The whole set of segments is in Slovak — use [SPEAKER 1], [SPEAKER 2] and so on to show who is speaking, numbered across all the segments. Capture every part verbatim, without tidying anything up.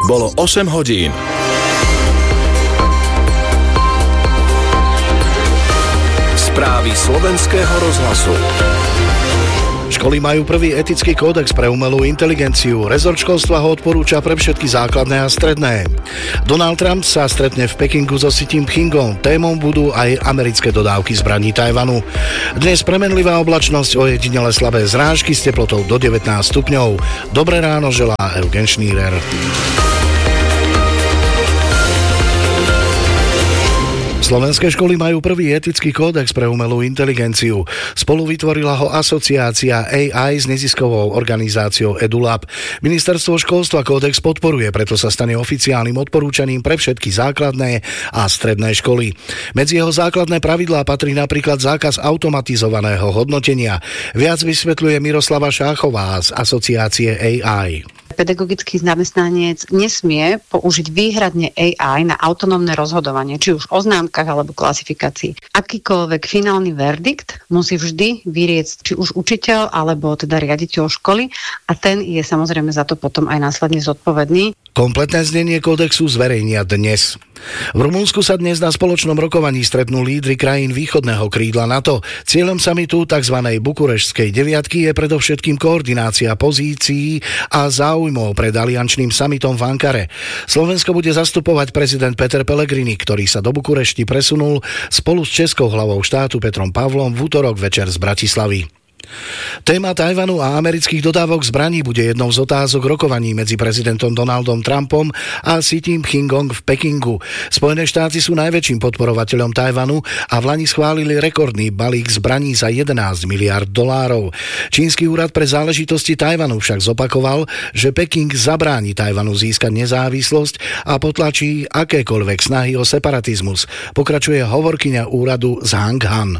[SPEAKER 1] Bolo osem hodín. Správy slovenského rozhlasu.
[SPEAKER 2] Školy majú prvý etický kódex pre umelú inteligenciu. Rezort školstva ho odporúča pre všetky základné a stredné. Donald Trump sa stretne v Pekingu so Xi Jinpingom. Témou budú aj americké dodávky zbraní Tajvanu. Dnes premenlivá oblačnosť, ojedinele slabé zrážky s teplotou do devätnásť stupňov. Dobré ráno želá Eugen Schneider. Slovenské školy majú prvý etický kódex pre umelú inteligenciu. Spolu vytvorila ho asociácia á í s neziskovou organizáciou EduLab. Ministerstvo školstva kódex podporuje, preto sa stane oficiálnym odporúčaním pre všetky základné a stredné školy. Medzi jeho základné pravidlá patrí napríklad zákaz automatizovaného hodnotenia. Viac vysvetľuje Miroslava Šáchová z asociácie á í.
[SPEAKER 3] Pedagogický zamestnanec nesmie použiť výhradne á í na autonómne rozhodovanie, či už o známkach alebo klasifikácii. Akýkoľvek finálny verdikt musí vždy vyriecť či už učiteľ alebo teda riaditeľ školy a ten je samozrejme za to potom aj následne zodpovedný.
[SPEAKER 2] Kompletné znenie kódexu zverejnia dnes. V Rumunsku sa dnes na spoločnom rokovaní stretnú lídri krajín východného krídla NATO. Cieľom samitu tzv. Bukurešskej deviatky je predovšetkým koordinácia pozícií a záujmov pred aliančným samitom v Ankare. Slovensko bude zastupovať prezident Peter Pellegrini, ktorý sa do Bukurešti presunul spolu s českou hlavou štátu Petrom Pavlom v útorok večer z Bratislavy. Téma Tajvanu a amerických dodávok zbraní bude jednou z otázok rokovaní medzi prezidentom Donaldom Trumpom a Xi Jinpingom v Pekingu. Spojené štáty sú najväčším podporovateľom Tajvanu a vlani schválili rekordný balík zbraní za jedenásť miliárd dolárov. Čínsky úrad pre záležitosti Tajvanu však zopakoval, že Peking zabráni Tajvanu získať nezávislosť a potlačí akékoľvek snahy o separatizmus, pokračuje hovorkyňa úradu Zhang Han.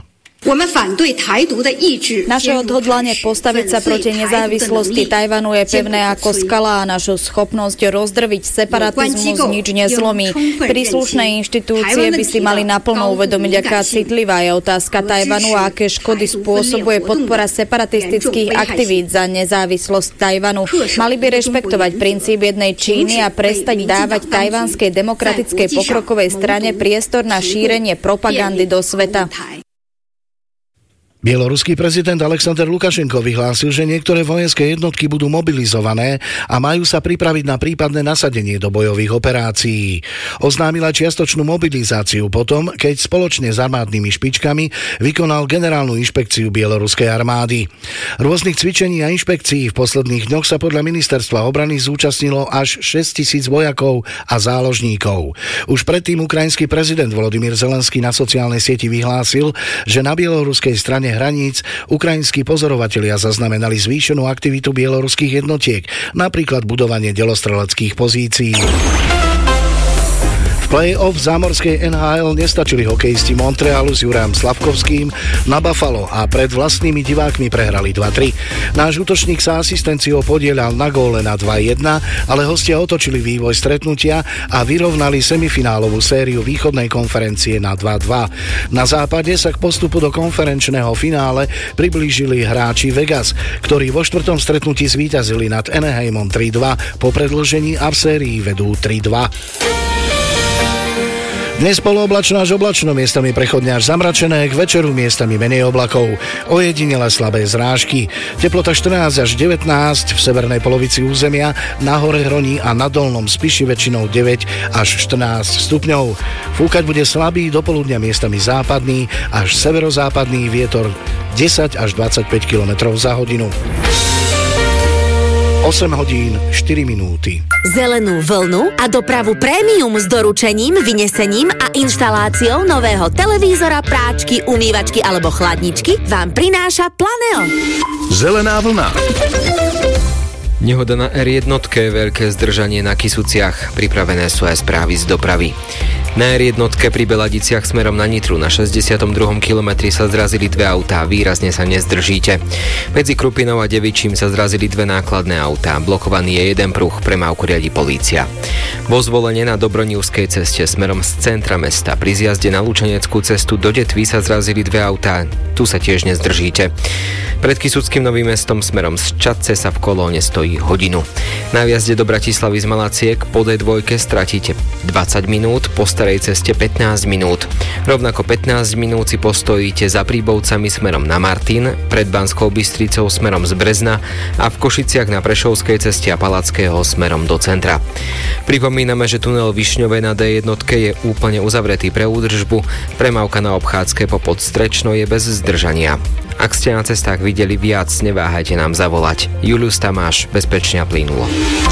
[SPEAKER 4] Naše odhodlanie postaviť sa proti nezávislosti Tajvanu je pevné ako skala a našu schopnosť rozdrviť separatizmus nič nezlomí. Príslušné inštitúcie by si mali naplno uvedomiť, aká citlivá je otázka Tajvanu a aké škody spôsobuje podpora separatistických aktivít za nezávislosť Tajvanu. Mali by rešpektovať princíp jednej Číny a prestať dávať tajvanskej demokratickej pokrokovej strane priestor na šírenie propagandy do sveta.
[SPEAKER 2] Bieloruský prezident Alexander Lukašenko vyhlásil, že niektoré vojenské jednotky budú mobilizované a majú sa pripraviť na prípadné nasadenie do bojových operácií. Oznámila čiastočnú mobilizáciu potom, keď spoločne s armádnymi špičkami vykonal generálnu inšpekciu bieloruskej armády. Rôznych cvičení a inšpekcií v posledných dňoch sa podľa ministerstva obrany zúčastnilo až šesťtisíc vojakov a záložníkov. Už predtým ukrajinský prezident Volodymyr Zelenský na sociálnej sieti vyhlásil, že na bieloruskej strane hraníc ukrajinskí pozorovatelia zaznamenali zvýšenú aktivitu bieloruských jednotiek, napríklad budovanie delostreleckých pozícií. V play-off zámorskej en há el nestačili hokejisti Montrealu s Jurajom Slavkovským na Buffalo a pred vlastnými divákmi prehrali dva tri. Náš útočník sa asistenciou podieľal na góle na dva jedna, ale hostia otočili vývoj stretnutia a vyrovnali semifinálovú sériu východnej konferencie na dva dva. Na západe sa k postupu do konferenčného finále priblížili hráči Vegas, ktorí vo štvrtom stretnutí zvíťazili nad Anaheimom tri dva, po predĺžení a v sérii vedú tri dva. Dnes polooblačno až oblačno, miestami prechodne až zamračené, k večeru miestami menej oblakov, ojedinele slabé zrážky. Teplota štrnásť až devätnásť v severnej polovici územia, na hore Hroní a na dolnom Spiši väčšinou deväť až štrnásť stupňov. Fúkať bude slabý, dopoludňa miestami západný až severozápadný vietor desať až dvadsaťpäť kilometrov za hodinu. osem hodín štyri minúty.
[SPEAKER 5] Zelenú vlnu a dopravu prémium s doručením, vynesením a inštaláciou nového televízora, práčky, umývačky alebo chladničky vám prináša Planeo.
[SPEAKER 1] Zelená vlna.
[SPEAKER 6] Nehoda na er jedna, veľké zdržanie na Kysuciach. Pripravené sú aj správy z dopravy. Na er jednotke pri Beladiciach smerom na Nitru na šesťdesiatom druhom kilometri sa zrazili dve autá, výrazne sa nezdržíte. Medzi Krupinou a Devičím sa zrazili dve nákladné autá, blokovaný je jeden pruh, premávku riadi polícia. Vo Zvolene na Dobronivskej ceste smerom z centra mesta pri zjazde na Lučeneckú cestu do Detvy sa zrazili dve autá, tu sa tiež nezdržíte. Pred Kysuckým Novým Mestom smerom z Čadce sa v kolóne stojí hodinu. Na vjazde do Bratislavy z Malaciek po dé dva stratíte dvadsať minút, po starej ceste pätnásť minút. Rovnako pätnásť minút si postojíte za Príbovcami smerom na Martin, pred Banskou Bystricou smerom z Brezna a v Košiciach na Prešovskej ceste a Palackého smerom do centra. Pripomíname, že tunel Višňové na dé jednotke je úplne uzavretý pre údržbu, premávka na obchádzke po Podstrečno je bez zdržania. Ak ste na cestách videli viac, neváhajte nám zavolať. Julius Tamáš, bezpečne a plynulo.